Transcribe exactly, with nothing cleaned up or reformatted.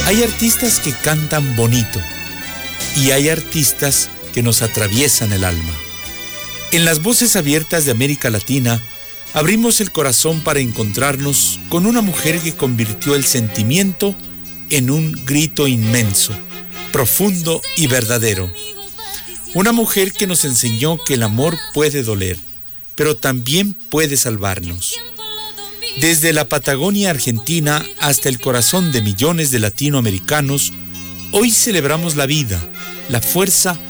Hay artistas que cantan bonito y hay artistas que nos atraviesan el alma. En las Voces Abiertas de América Latina, abrimos el corazón para encontrarnos con una mujer que convirtió el sentimiento en un grito inmenso, profundo y verdadero. Una mujer que nos enseñó que el amor puede doler, pero también puede salvarnos. Desde la Patagonia Argentina hasta el corazón de millones de latinoamericanos, hoy celebramos la vida, la fuerza